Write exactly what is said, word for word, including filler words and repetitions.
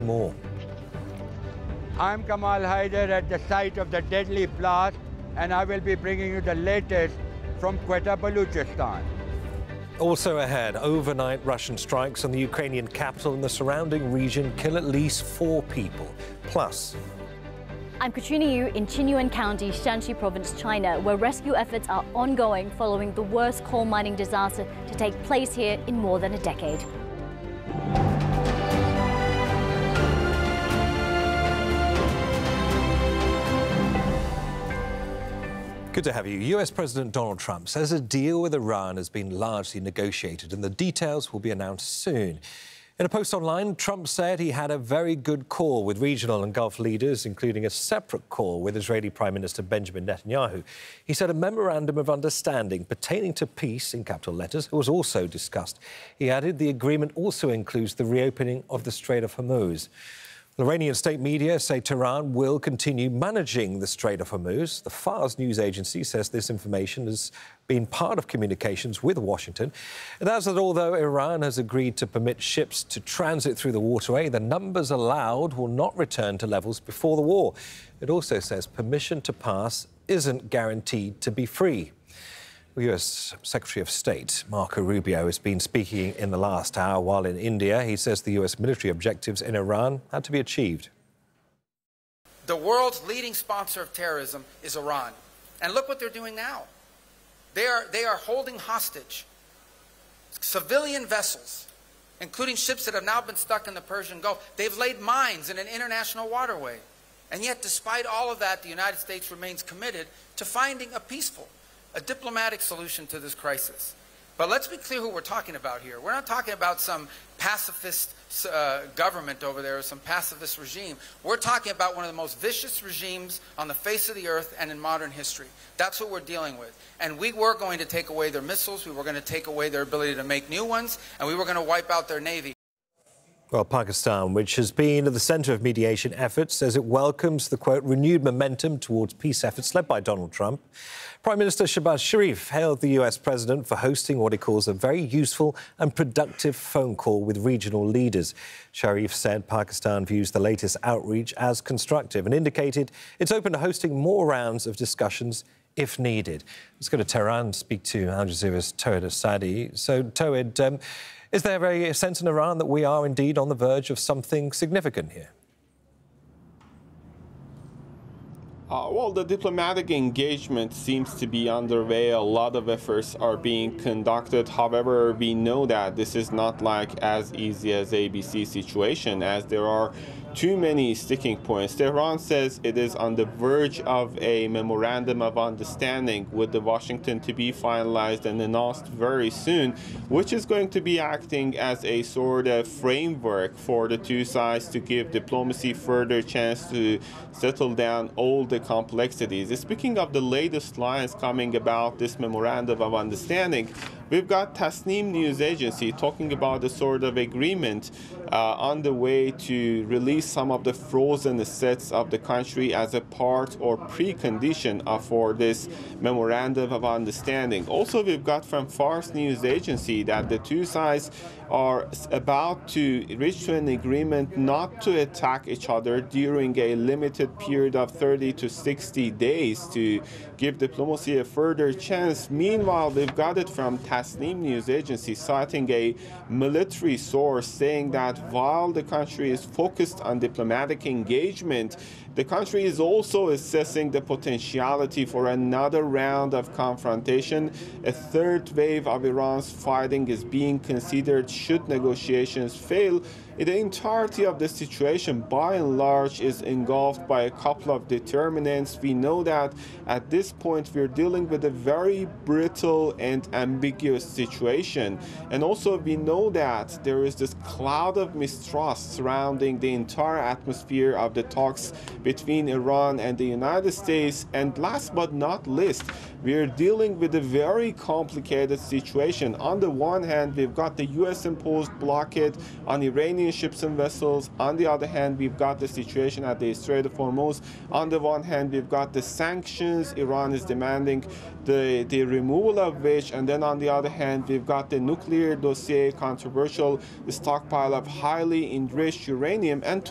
More. I'm Kamal Haider at the site of the deadly blast, and I will be bringing you the latest from Quetta, Balochistan. Also ahead, overnight Russian strikes on the Ukrainian capital and the surrounding region kill at least four people. Plus, I'm Katrina Yu in Qinyuan County, Shanxi Province, China, where rescue efforts are ongoing following the worst coal mining disaster to take place here in more than a decade. good to have you. U S President Donald Trump says a deal with Iran has been largely negotiated and the details will be announced soon. In a post online, Trump said he had a very good call with regional and Gulf leaders, including a separate call with Israeli Prime Minister Benjamin Netanyahu. He said a memorandum of understanding pertaining to peace, in capital letters, was also discussed. He added the agreement also includes the reopening of the Strait of Hormuz. Iranian state media say Tehran will continue managing the Strait of Hormuz. The Fars news agency says this information has been part of communications with Washington. It adds that although Iran has agreed to permit ships to transit through the waterway, the numbers allowed will not return to levels before the war. It also says permission to pass isn't guaranteed to be free. U S Secretary of State Marco Rubio has been speaking in the last hour while in India. He says the U S military objectives in Iran had to be achieved. The world's leading sponsor of terrorism is Iran. And look what they're doing now. They are, they are holding hostage civilian vessels, including ships that have now been stuck in the Persian Gulf. They've laid mines in an international waterway. And yet, despite all of that, the United States remains committed to finding a peaceful, a diplomatic solution to this crisis. But let's be clear who we're talking about here. We're not talking about some pacifist uh, government over there or some pacifist regime. We're talking about one of the most vicious regimes on the face of the earth and in modern history. That's what we're dealing with. And we were going to take away their missiles, we were going to take away their ability to make new ones, and we were going to wipe out their navy. Well, Pakistan, which has been at the centre of mediation efforts, says it welcomes the, quote, renewed momentum towards peace efforts led by Donald Trump. Prime Minister Shehbaz Sharif hailed the U S president for hosting what he calls a very useful and productive phone call with regional leaders. Sharif said Pakistan views the latest outreach as constructive and indicated it's open to hosting more rounds of discussions if needed. Let's go to Tehran and speak to Al Jazeera's Towhid Asadi. So, Towhid, um, is there a sense in Iran that we are indeed on the verge of something significant here? Uh, well, the diplomatic engagement seems to be underway. A lot of efforts are being conducted. However, we know that this is not like as easy as A B C situation, as there are too many sticking points. Tehran says it is on the verge of a memorandum of understanding with the Washington to be finalized and announced very soon, which is going to be acting as a sort of framework for the two sides to give diplomacy further chance to settle down all the complexities. Speaking of the latest lines coming about this memorandum of understanding, we've got Tasnim news agency talking about the sort of agreement uh, on the way to release some of the frozen assets of the country as a part or precondition uh, for this memorandum of understanding. Also, we've got from Fars news agency that the two sides are about to reach to an agreement not to attack each other during a limited period of thirty to sixty days to give diplomacy a further chance. Meanwhile, we've got it from Tasnim news agency citing a military source saying that while the country is focused on diplomatic engagement, the country is also assessing the potentiality for another round of confrontation. A third wave of Iran's fighting is being considered should negotiations fail. The entirety of the situation, by and large, is engulfed by a couple of determinants. We know that at this point we're dealing with a very brittle and ambiguous situation. And also we know that there is this cloud of mistrust surrounding the entire atmosphere of the talks between Iran and the United States. And last but not least, we're dealing with a very complicated situation. On the one hand, we've got the U S-imposed blockade on Iranian ships and vessels. On the other hand, we've got the situation at the Strait of Hormuz. On the one hand, we've got the sanctions Iran is demanding, the, the removal of which, and then on the other hand, we've got the nuclear dossier, controversial stockpile of highly enriched uranium. And